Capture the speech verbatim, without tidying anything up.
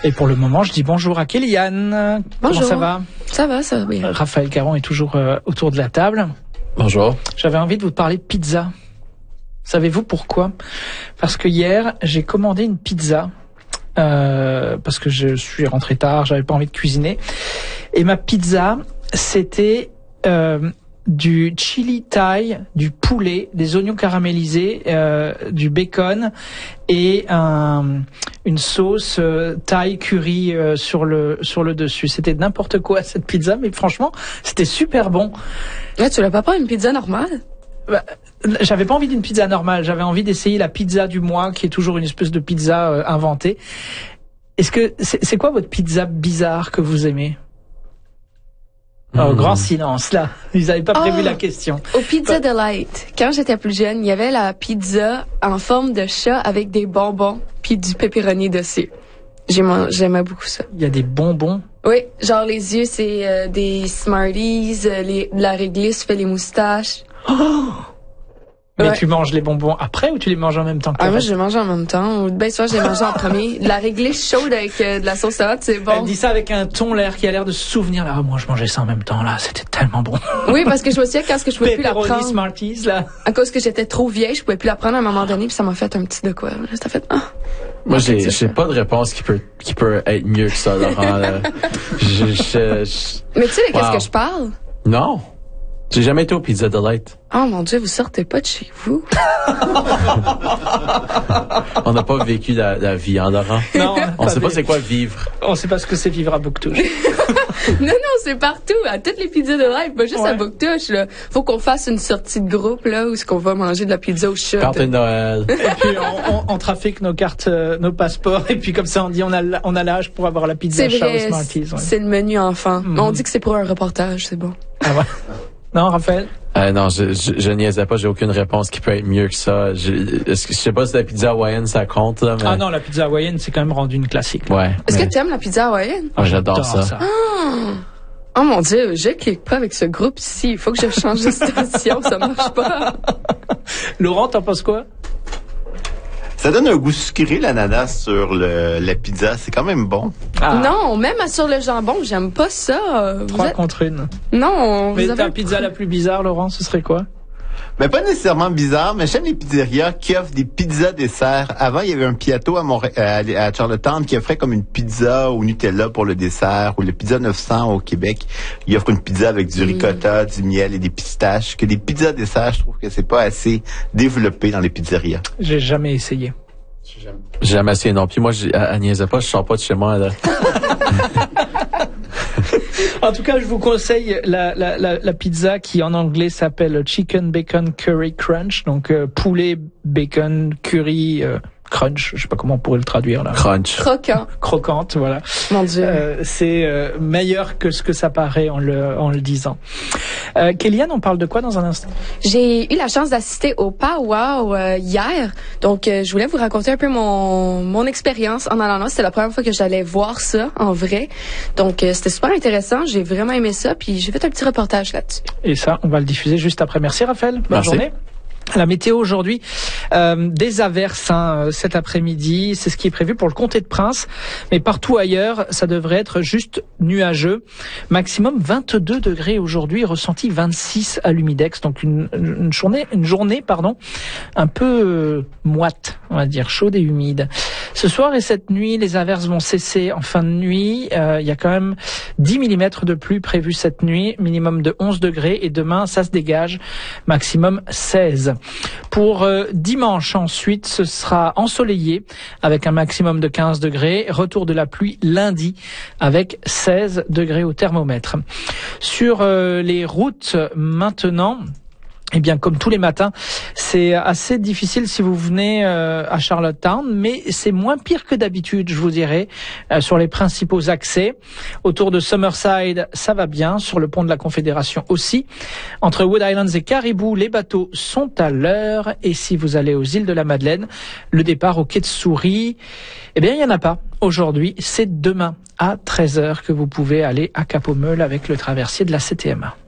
Et pour le moment, je dis bonjour à Kéliane. Bonjour. Comment ça va? Ça va, ça va bien. Raphaël Caron est toujours euh, autour de la table. Bonjour. J'avais envie de vous parler de pizza. Savez-vous pourquoi? Parce que hier, j'ai commandé une pizza. Euh, parce que je suis rentré tard, j'avais pas envie de cuisiner. Et ma pizza, c'était euh, du chili thaï, du poulet, des oignons caramélisés, euh, du bacon et un, une sauce euh, thaï curry euh, sur le sur le dessus. C'était n'importe quoi cette pizza, mais franchement, c'était super bon. Ouais, tu l'as pas pris une pizza normale? Bah, j'avais pas envie d'une pizza normale, j'avais envie d'essayer la pizza du mois, qui est toujours une espèce de pizza euh, inventée. Est-ce que c'est, c'est quoi votre pizza bizarre que vous aimez? Mmh. Oh, grand silence là, ils n'avaient pas prévu oh, la question. Au Pizza bah, Delight, quand j'étais plus jeune, il y avait la pizza en forme de chat avec des bonbons puis du pepperoni dessus. J'aimais, j'aimais beaucoup ça. Il y a des bonbons? Oui, genre les yeux c'est euh, des Smarties, euh, les, la réglisse fait les moustaches. Oh! Mais ouais. Tu manges les bonbons après ou tu les manges en même temps que Ah, moi, je les mange en même temps. Ben, souvent, je les mange en premier. La réglisse chaude avec euh, de la sauce salade, c'est bon. Elle dit ça avec un ton l'air qui a l'air de se souvenir. Là, oh, moi, je mangeais ça en même temps, là. C'était tellement bon. Oui, parce que je me souviens quand je pouvais plus la prendre. Smarties, là. À cause que j'étais trop vieille, je pouvais plus la prendre à un moment donné, puis ça m'a fait un petit de quoi. Ça fait, ah. Moi, j'ai, j'ai pas de réponse qui peut, qui peut être mieux que ça, Laurent, là. je, je, je... Mais tu sais de wow. qu'est-ce que je parle? Non. J'ai jamais été au Pizza Delight. Oh mon Dieu, vous sortez pas de chez vous. On n'a pas vécu la, la vie, hein, Laurent? Non. On sait pas c'est quoi vivre. On sait pas ce que c'est vivre à Bouctouche. non, non, c'est partout, à toutes les pizzas de live, pas juste ouais. à Bouctouche, là. Faut qu'on fasse une sortie de groupe, là, où est-ce qu'on va manger de la pizza au chat. Carte de Noël. Et puis, on, on, on trafique nos cartes, euh, nos passeports, et puis comme ça, on dit, on a, on a l'âge pour avoir la pizza c'est chat vrai, aux Smarties. Ouais. C'est le menu enfant. Mm. On dit que c'est pour un reportage, c'est bon. Ah ouais. Non, Raphaël? Euh, non, je, je, je niaisais pas, j'ai aucune réponse qui peut être mieux que ça. Je, est-ce que, je sais pas si la pizza hawaïenne, ça compte, là, mais... Ah non, la pizza hawaïenne, c'est quand même rendu une classique. Là. Ouais. Est-ce mais... que tu aimes la pizza hawaïenne? Ah, j'adore, j'adore ça. ça. Oh. oh mon Dieu, je clique pas avec ce groupe ici. Il faut que je change de station, ça marche pas. Laurent, t'en penses quoi? Ça donne un goût sucré, l'ananas, sur le, la pizza. C'est quand même bon. Ah. Non, même sur le jambon, j'aime pas ça. Vous Trois êtes... contre une. Non. Mais ta pizza la plus bizarre, Laurent, ce serait quoi? Ben, pas nécessairement bizarre, mais j'aime les pizzerias qui offrent des pizzas dessert. Avant, il y avait un Piatto à, Montréal, à, à Charlottetown qui offrait comme une pizza au Nutella pour le dessert, ou le Pizza neuf cents au Québec. Il offre une pizza avec du ricotta, mmh. du miel et des pistaches. Que des pizzas dessert, je trouve que c'est pas assez développé dans les pizzerias. J'ai jamais essayé. J'ai jamais essayé non plus. Moi, je, à, à niaisais pas, je sors pas de chez moi, là. En tout cas, je vous conseille la, la, la, la pizza qui en anglais s'appelle Chicken Bacon Curry Crunch. Donc, euh, poulet, bacon, curry, euh, crunch. Je sais pas comment on pourrait le traduire, là. Crunch. Croquant. Croquante, voilà. Mon Dieu. Euh, c'est euh, meilleur que ce que ça paraît en le, en le disant. Euh, Kéliane, on parle de quoi dans un instant? J'ai eu la chance d'assister au Powwow euh, hier. Donc, euh, je voulais vous raconter un peu mon mon expérience en allant là. C'était la première fois que j'allais voir ça en vrai. Donc, euh, c'était super intéressant. J'ai vraiment aimé ça. Puis, j'ai fait un petit reportage là-dessus. Et ça, on va le diffuser juste après. Merci, Raphaël. Bonne Merci. journée. La météo aujourd'hui, euh, des averses hein, cet après-midi, c'est ce qui est prévu pour le comté de Prince, mais partout ailleurs, ça devrait être juste nuageux. Maximum vingt-deux degrés aujourd'hui, ressenti vingt-six à l'Humidex, donc une, une journée, une journée, pardon, un peu euh, moite, on va dire, chaude et humide. Ce soir et cette nuit, les averses vont cesser en fin de nuit. Euh, il y a quand même dix millimètres de pluie prévus cette nuit, minimum de onze degrés, et demain, ça se dégage, maximum seize. Pour euh, dimanche ensuite, ce sera ensoleillé avec un maximum de quinze degrés. Retour de la pluie lundi avec seize degrés au thermomètre. Sur euh, les routes maintenant... Eh bien, comme tous les matins, c'est assez difficile si vous venez euh, à Charlottetown, mais c'est moins pire que d'habitude, je vous dirais, euh, sur les principaux accès. Autour de Summerside, ça va bien, sur le pont de la Confédération aussi. Entre Wood Islands et Caribou, les bateaux sont à l'heure. Et si vous allez aux îles de la Madeleine, le départ au quai de Souris, eh bien, il n'y en a pas aujourd'hui. C'est demain à treize heures que vous pouvez aller à Cap-aux-Meules avec le traversier de la C T M A.